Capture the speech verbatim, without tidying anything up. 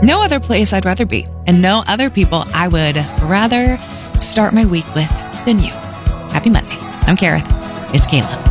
no other place I'd rather be, and no other people I would rather start my week with than you. Happy Monday. I'm Karith. It's Kayla.